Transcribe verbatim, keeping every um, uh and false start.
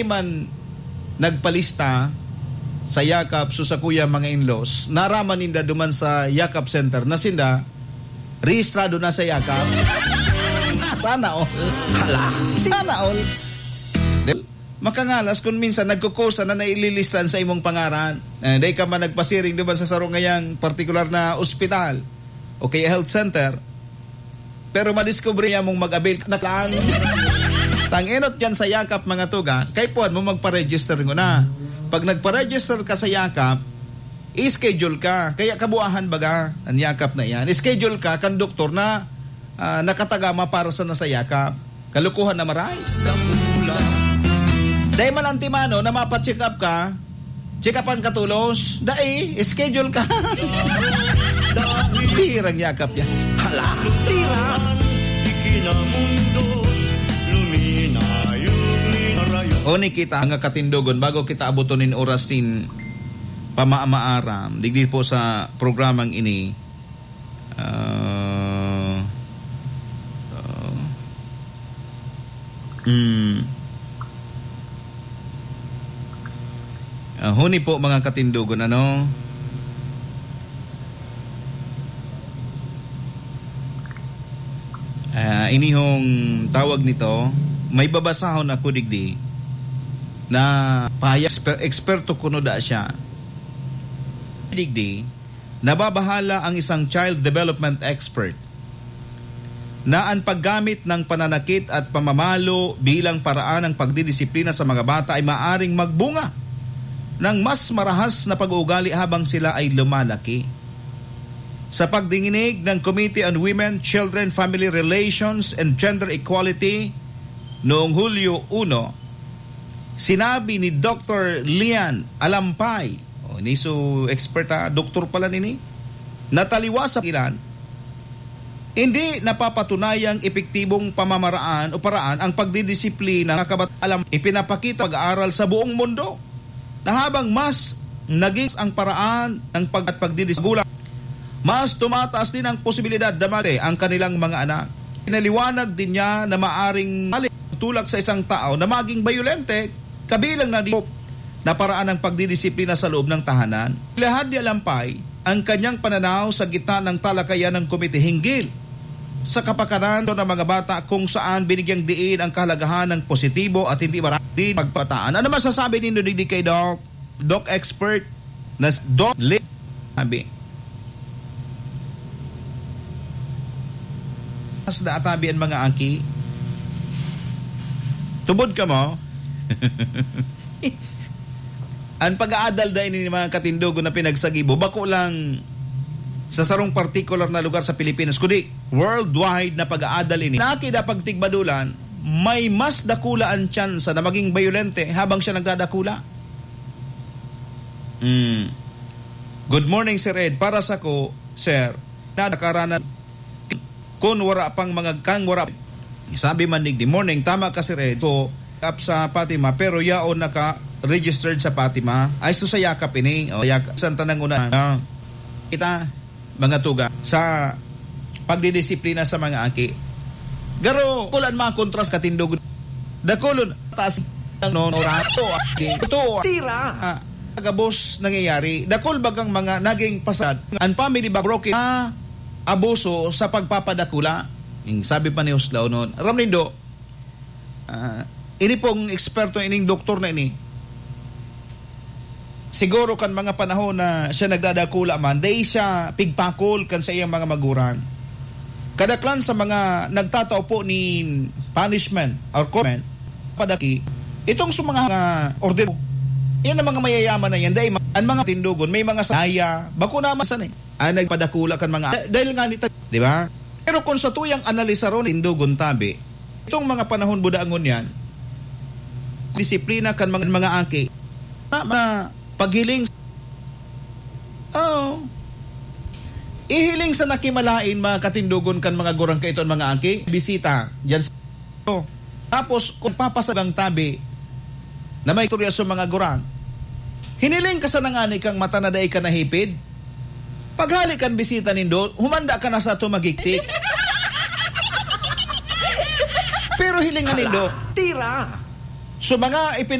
day man nagpalista sa yakap so sa kuya mga in-laws, naraman ninda duman sa yakap center na sinda rehistrado na sa yakap. Sana all. Sana all. Makangalas kung minsan nagkukusa na naililistan sa imong pangaran. Eh, day ka man nagpasiring duman sa sarungayang partikular na ospital o kaya health center. Pero madiscover niya mong mag-avail na klaan. Tanginot dyan sa yakap mga tuga, kay puwan mo magpa-register mo na. Pag nagpa-register ka sa yakap, i-schedule ka. Kaya kabuahan baga ang yakap na yan. I-schedule ka kan doktor na uh, nakatagama para sa nasa yakap. Kalukuhan na maray. Dahil man antimano na mapacheck up ka, check upan katulos, dahil schedule ka. Pirang yakap yan. Hala, pirang. O ni kita nga katindogon bago kita abutonin oras sin pamaamaaram digdi po sa programang ini uh, uh, mm, uh, huni po mga katindogon ano uh, inihong tawag nito may babasahon ako digdi na pahayag eksper, eksperto kuno da siya. Digdi, nababahala ang isang child development expert na ang paggamit ng pananakit at pamamalo bilang paraan ng pagdidisiplina sa mga bata ay maaring magbunga ng mas marahas na pag-uugali habang sila ay lumalaki. Sa pagdinginig ng Committee on Women, Children, Family Relations and Gender Equality noong Hulyo first, sinabi ni Doctor Lian Alampay, oh, ni so expert ha, doktor pala nini, nataliwas sa ilan, hindi napapatunayang epektibong pamamaraan o paraan ang pagdidisiplina ng kabat alam ipinapakita pag-aaral sa buong mundo na habang mas naging ang paraan ng pag- at pagdidisiplina, mas tumataas din ang posibilidad na mati ang kanilang mga anak. Pinaliwanag din niya na maaring tulak sa isang tao na maging bayolente kabilang na di na paraan ng pagdidisiplina sa loob ng tahanan. Ilahad ni Alampay ang kanyang pananaw sa gitna ng talakayan ng komite hinggil sa kapakanan ng mga bata kung saan binigyang diin ang kahalagahan ng positibo at hindi marami pagpataan. Ano masasabi ninyo di kay Doc? Doc expert na Doc Lee sabi. Mas daatabi ang mga aki. Tubod ka mo? Ang pag-aadal dahil ni mga katindogo na pinagsagibo, bako lang sa sarong particular na lugar sa Pilipinas, kundi worldwide na pag-aadal ini. Nakida pagtigbadulan, may mas dakula ang tsansa na maging bayolente habang siya nagdadakula. Mm. Good morning, Sir Ed. Para sa ko, Sir, nadakaranan kung wala pang mga kang wala. Sabi man digdi, morning, tama ka, Sir Ed. So, up sa Fatima pero yaon naka-registered sa Fatima ay so sa yakap ini o yakap sa tanang una uh, kita mga tuga sa pagdidisiplina sa mga aki garo kulan mga kontras katindog dakulon taas ng nonorato ito tira agabos nangyayari dakul bagang mga naging pasad ang family ba broken na abuso sa pagpapadakula yung sabi pa ni Oslao noon Ramlindo uh, ini pong eksperto ining doktor na ini. Siguro kan mga panahon na siya nagdadakula man, day siya pigpakol kan sa iyang mga maguran. Kadaklan sa mga nagtatao po ni punishment or comment, padaki, itong sa mga order, yan ang mga mayayaman na yan, dahil ang mga tindugon, may mga saya, bako naman sana eh. Ang nagpadakula kan mga, dahil nga nito, di ba? Pero kung sa tuyang analisaron, tindugon tabi, itong mga panahon budaangon yan, disiplina kan mga, mga aki na, na paghiling oh ihiling sa nakimalain mga katindugon kan mga gurang kaiton mga aki bisita yan oh. Tapos kung papasagang tabi na may istorya sa mga gurang hiniling ka sa nangani kang mata na daay ka nahipid paghali kan bisita nindo humanda ka na sa tumagiktik pero hilingan nindo tira so mga ipin